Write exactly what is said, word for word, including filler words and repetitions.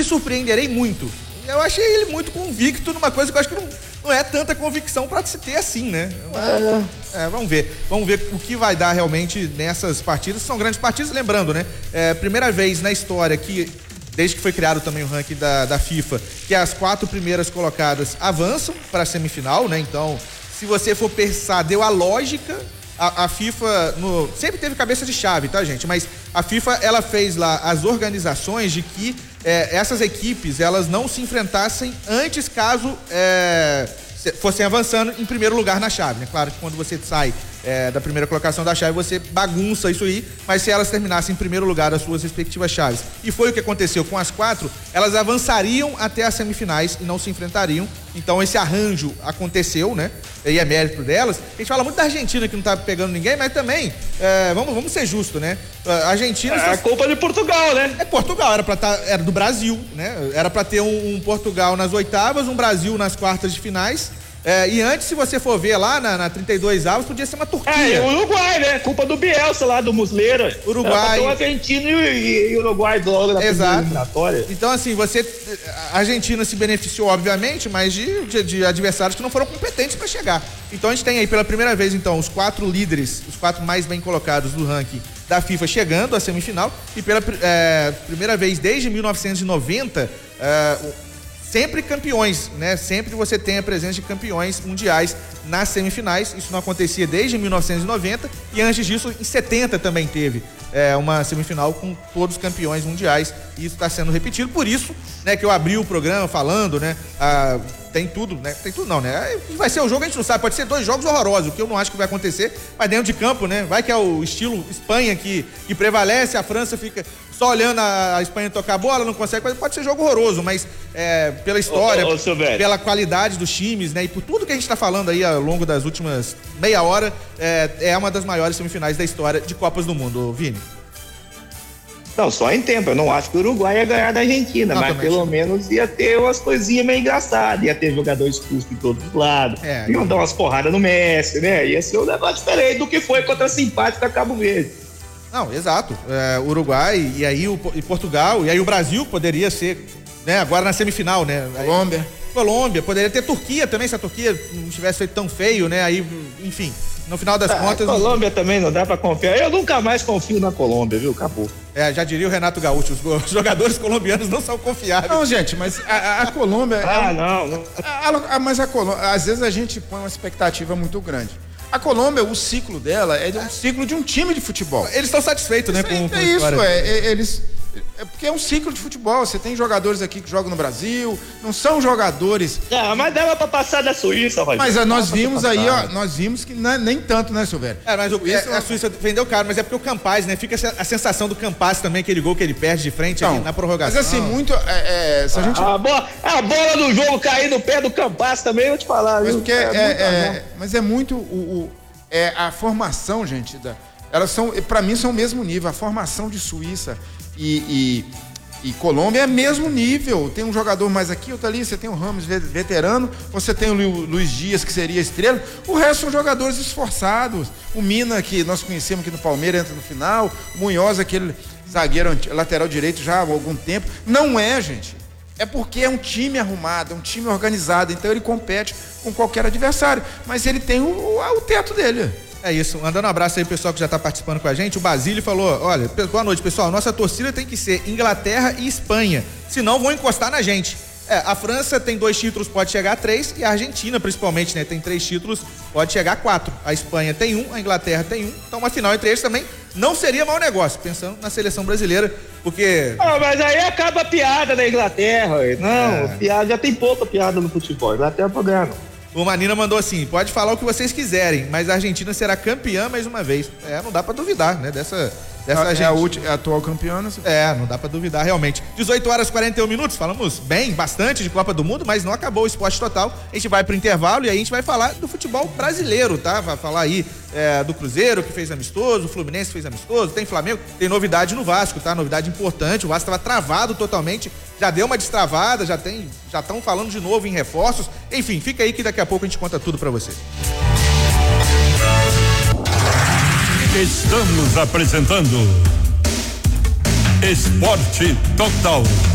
surpreenderei muito. Eu achei ele muito convicto numa coisa que eu acho que não, não é tanta convicção pra se ter assim, né? É. É, vamos ver. Vamos ver o que vai dar realmente nessas partidas. São grandes partidas, lembrando, né? É, primeira vez na história que, desde que foi criado também o ranking da, da FIFA, que as quatro primeiras colocadas avançam para a semifinal, né? Então, se você for pensar, deu a lógica, a, a FIFA no, sempre teve cabeça de chave, tá, gente? Mas a FIFA, ela fez lá as organizações de que é, essas equipes, elas não se enfrentassem antes, caso é, fossem avançando em primeiro lugar na chave, né? Claro que quando você sai é, da primeira colocação da chave, você bagunça isso aí, mas se elas terminassem em primeiro lugar das suas respectivas chaves, e foi o que aconteceu com as quatro, elas avançariam até as semifinais e não se enfrentariam. Então esse arranjo aconteceu, né? E é mérito delas. A gente fala muito da Argentina que não tá pegando ninguém, mas também, é, vamos, vamos ser justos, né? A Argentina... É a culpa de Portugal, né? É Portugal, era pra tá, era do Brasil, né? Era pra ter um, um Portugal nas oitavas, um Brasil nas quartas de finais. É, e antes, se você for ver lá na, na trinta e dois avos, podia ser uma Turquia. É, o Uruguai, né? Culpa do Bielsa lá, do Musleira. Uruguai. O Argentina e, e Uruguai logo na primeira eliminatória. Então, assim, você. A Argentina se beneficiou, obviamente, mas de, de, de adversários que não foram competentes para chegar. Então, a gente tem aí pela primeira vez, então, os quatro líderes, os quatro mais bem colocados do ranking da FIFA chegando à semifinal. E pela é, primeira vez desde mil novecentos e noventa. É, sempre campeões, né? Sempre você tem a presença de campeões mundiais nas semifinais. Isso não acontecia desde mil novecentos e noventa e antes disso, em setenta também teve é, uma semifinal com todos os campeões mundiais. E isso está sendo repetido. Por isso, né, que eu abri o programa falando, né? Ah, tem tudo, né? Tem tudo não, né? Vai ser o jogo, a gente não sabe. Pode ser dois jogos horrorosos, o que eu não acho que vai acontecer. Mas dentro de campo, né? Vai que é o estilo Espanha que, que prevalece, a França fica só olhando a, a Espanha tocar a bola, não consegue. Pode ser jogo horroroso, mas é, pela história, ô, ô, ô, pela qualidade dos times, né? E por tudo que a gente tá falando aí ao longo das últimas meia hora, é, é uma das maiores semifinais da história de Copas do Mundo, Vini. Não, só em tempo. Eu não acho que o Uruguai ia ganhar da Argentina, não, mas pelo menos ia ter umas coisinhas meio engraçadas. Ia ter jogador expulso de todos os lados. É, iam dar umas porradas no Messi, né? Ia ser um negócio diferente do que foi contra a simpática Cabo Verde. Não, exato. É, Uruguai e aí o e Portugal, e aí o Brasil poderia ser, né? Agora na semifinal, né? Colômbia. Aí, Colômbia, poderia ter Turquia também, se a Turquia não tivesse feito tão feio, né? Aí, enfim, no final das ah, contas... A Colômbia também não dá pra confiar. Eu nunca mais confio na Colômbia, viu? Acabou. É, já diria o Renato Gaúcho, os jogadores colombianos não são confiáveis. Não, gente, mas a, a Colômbia... Ah, é, não. não. A, a, mas a Colômbia, às vezes a gente põe uma expectativa muito grande. A Colômbia, o ciclo dela é um ciclo de um time de futebol. Eles estão satisfeitos, né? Isso com, é, com é isso, é, é, eles... É porque é um ciclo de futebol. Você tem jogadores aqui que jogam no Brasil, não são jogadores. Ah, mas dava pra passar da Suíça, Rogério. Mas ah, nós vimos aí, ó, nós vimos que não, nem tanto, né, Silvério? É, mas o, é, a Suíça vendeu caro, mas é porque o Campaz, né? Fica a sensação do Campaz também, aquele gol que ele perde de frente então, ali na prorrogação. Mas assim, muito. É, é, se a, gente... a, bola, a bola do jogo cair no pé do Campaz também, eu vou te falar. Mas, viu? Porque é, é, é, mas é muito. O, o, é, a formação, gente, da, elas são, pra mim, são o mesmo nível. A formação de Suíça e. e E Colômbia é mesmo nível. Tem um jogador mais aqui, outro ali. Você tem o Ramos veterano, você tem o Luiz Dias, que seria estrela. O resto são jogadores esforçados. O Mina, que nós conhecemos aqui no Palmeiras, entra no final. O Munhoz, aquele zagueiro lateral direito já há algum tempo. Não é, gente. É porque é um time arrumado, é um time organizado. Então ele compete com qualquer adversário. Mas ele tem o, o, o teto dele. É isso, mandando um abraço aí pro pessoal que já tá participando com a gente. O Basílio falou, olha, boa noite pessoal, nossa torcida tem que ser Inglaterra e Espanha, senão vão encostar na gente. É, a França tem dois títulos, pode chegar a três, e a Argentina principalmente, né, tem três títulos, pode chegar a quatro. A Espanha tem um, a Inglaterra tem um, então uma final entre eles também não seria mau negócio, pensando na seleção brasileira, porque... Ah, mas aí acaba a piada da Inglaterra, não, é. piada, já tem pouca piada no futebol, Inglaterra pode ganhar não. O Manina mandou assim, pode falar o que vocês quiserem, mas a Argentina será campeã mais uma vez. É, não dá pra duvidar, né, dessa... dessa é, Argentina. a, última, é a atual campeã, né? É, não dá pra duvidar realmente. dezoito horas e quarenta e um minutos, falamos bem, bastante de Copa do Mundo, mas não acabou o esporte total. A gente vai pro intervalo e aí a gente vai falar do futebol brasileiro, tá? Vai falar aí é, do Cruzeiro, que fez amistoso, o Fluminense fez amistoso, tem Flamengo, tem novidade no Vasco, tá? Novidade importante, o Vasco tava travado totalmente, já deu uma destravada, já tem, já estão falando de novo em reforços. Enfim, fica aí que daqui a pouco a gente conta tudo pra você. Estamos apresentando Esporte Total.